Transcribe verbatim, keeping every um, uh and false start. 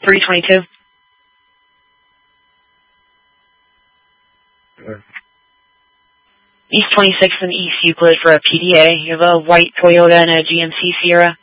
three twenty-two. Sure. East twenty-sixth and East Euclid for a P D A. You have a white Toyota and a G M C Sierra.